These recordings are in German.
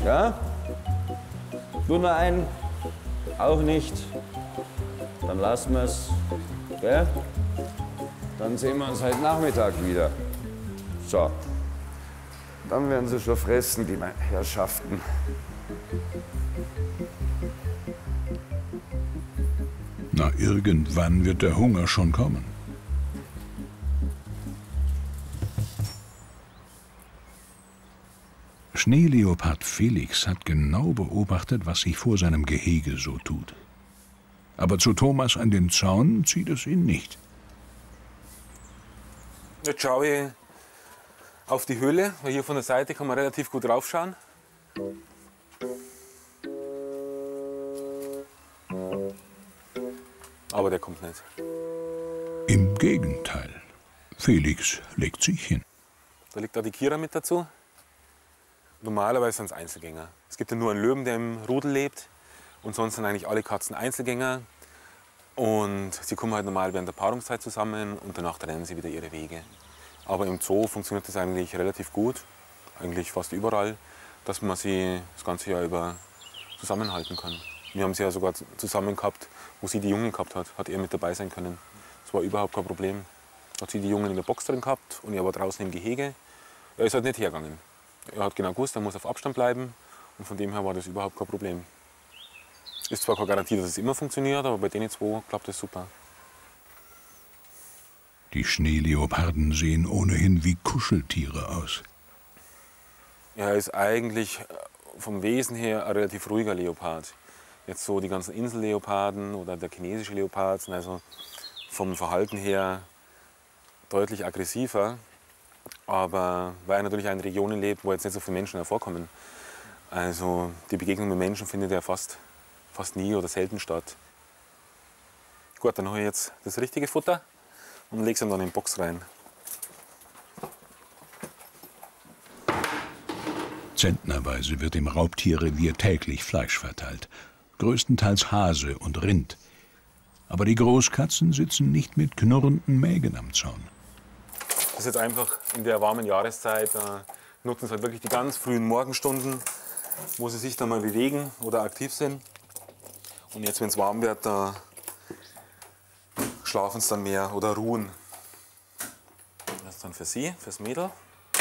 Ja? Du nein, auch nicht. Dann lassen wir es. Gell? Dann sehen wir uns heute Nachmittag wieder. So. Dann werden sie schon fressen, die Herrschaften. Na, irgendwann wird der Hunger schon kommen. Schneeleopard Felix hat genau beobachtet, was sich vor seinem Gehege so tut. Aber zu Thomas an den Zaun zieht es ihn nicht. Jetzt schaue ich auf die Höhle, weil hier von der Seite kann man relativ gut raufschauen. Aber der kommt nicht. Im Gegenteil. Felix legt sich hin. Da liegt auch die Kira mit dazu. Normalerweise sind es Einzelgänger. Es gibt ja nur einen Löwen, der im Rudel lebt. Und sonst sind eigentlich alle Katzen Einzelgänger. Und sie kommen halt normal während der Paarungszeit zusammen und danach trennen sie wieder ihre Wege. Aber im Zoo funktioniert das eigentlich relativ gut, eigentlich fast überall, dass man sie das ganze Jahr über zusammenhalten kann. Wir haben sie ja sogar zusammen gehabt, wo sie die Jungen gehabt hat, hat er mit dabei sein können. Das war überhaupt kein Problem. Hat sie die Jungen in der Box drin gehabt und er war draußen im Gehege. Er ist halt nicht hergegangen. Er hat genau gewusst, er muss auf Abstand bleiben und von dem her war das überhaupt kein Problem. Ist zwar keine Garantie, dass es immer funktioniert, aber bei denen zwei klappt es super. Die Schneeleoparden sehen ohnehin wie Kuscheltiere aus. Er ist eigentlich vom Wesen her ein relativ ruhiger Leopard. Jetzt so die ganzen Inselleoparden oder der chinesische Leopard sind also vom Verhalten her deutlich aggressiver. Aber weil er natürlich in Regionen lebt, wo jetzt nicht so viele Menschen hervorkommen. Also die Begegnung mit Menschen findet er fast nie oder selten statt. Gut, dann habe ich jetzt das richtige Futter und lege es dann in die Box rein. Zentnerweise wird im Raubtierrevier täglich Fleisch verteilt. Größtenteils Hase und Rind. Aber die Großkatzen sitzen nicht mit knurrenden Mägen am Zaun. Das ist jetzt einfach in der warmen Jahreszeit, nutzen sie halt wirklich die ganz frühen Morgenstunden, wo sie sich dann mal bewegen oder aktiv sind. Und jetzt, wenn es warm wird, da schlafen sie dann mehr oder ruhen. Das ist dann für sie, fürs Mädel.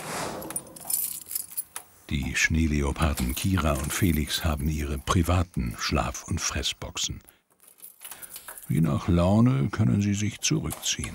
Die Schneeleoparden Kira und Felix haben ihre privaten Schlaf- und Fressboxen. Je nach Laune können sie sich zurückziehen.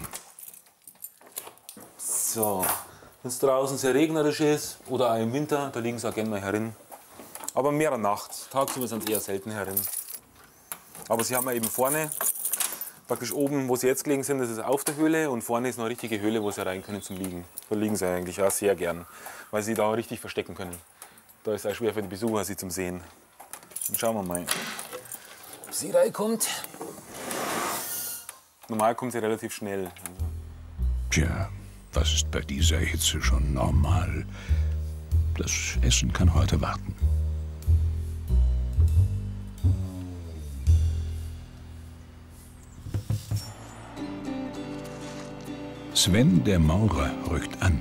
So, wenn es draußen sehr regnerisch ist oder auch im Winter, da liegen sie auch gerne mal herin. Aber mehr nachts, tagsüber sind sie eher selten herin. Aber sie haben ja eben vorne, praktisch oben, wo sie jetzt gelegen sind, das ist auf der Höhle und vorne ist noch eine richtige Höhle, wo sie rein können zum Liegen. Da liegen sie eigentlich auch sehr gern, weil sie da richtig verstecken können. Da ist es auch schwer für die Besucher, sie zum Sehen. Dann schauen wir mal, ob sie reinkommt. Normal kommt sie relativ schnell. Tja, was ist bei dieser Hitze schon normal? Das Essen kann heute warten. Sven, der Maurer, rückt an.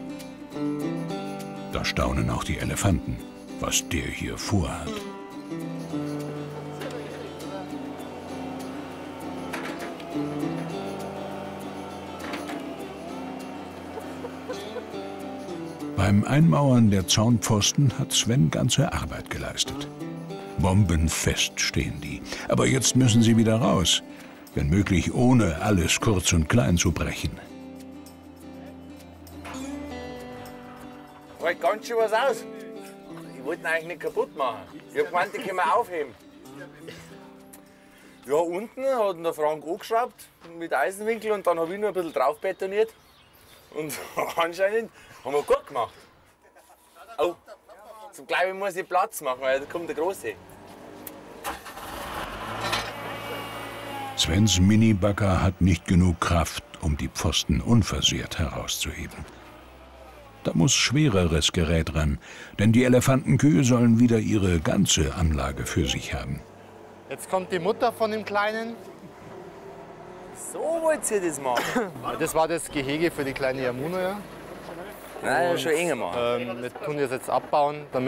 Da staunen auch die Elefanten, was der hier vorhat. Beim Einmauern der Zaunpfosten hat Sven ganze Arbeit geleistet. Bombenfest stehen die. Aber jetzt müssen sie wieder raus. Wenn möglich, ohne alles kurz und klein zu brechen. Halt ganz schön was aus. Ich wollte ihn eigentlich nicht kaputt machen. Ich hab gemeint, die können wir aufheben. Ja, unten hat ihn der Frank angeschraubt mit Eisenwinkel und dann habe ich noch ein bisschen drauf betoniert. Und anscheinend haben wir gut gemacht. Oh, zum glaube ich muss ich Platz machen, weil da kommt der Große. Svens Minibagger hat nicht genug Kraft, um die Pfosten unversehrt herauszuheben. Da muss schwereres Gerät ran, denn die Elefantenkühe sollen wieder ihre ganze Anlage für sich haben. Jetzt kommt die Mutter von dem Kleinen. So wollt ihr das machen? Das war das Gehege für die kleine Yamuna. Ja. Nein, schon enger machen. Wir tun das jetzt abbauen, damit